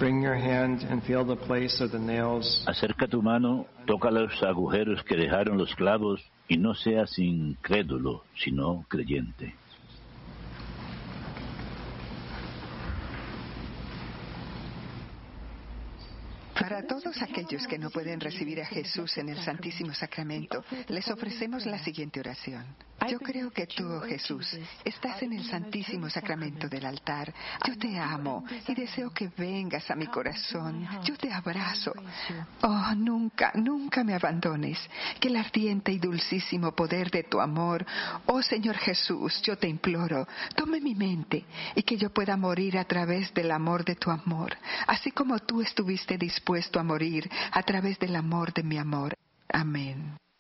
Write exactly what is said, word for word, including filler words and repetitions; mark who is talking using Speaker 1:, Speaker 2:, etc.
Speaker 1: Bring your hand and feel the place of the nails.
Speaker 2: Acerca tu mano, toca los agujeros que dejaron los clavos, y no seas incrédulo, sino creyente.
Speaker 3: Para todos aquellos que no pueden recibir a Jesús en el Santísimo Sacramento, les ofrecemos la siguiente oración. Yo creo que tú, oh Jesús, estás en el Santísimo Sacramento del altar. Yo te amo y deseo que vengas a mi corazón. Yo te abrazo. Oh, nunca, nunca me abandones. Que el ardiente y dulcísimo poder de tu amor, oh Señor Jesús, yo te imploro, tome mi mente y que yo pueda morir a través del amor de tu amor, así como tú estuviste dispuesto a morir a través del amor de mi amor. Amén.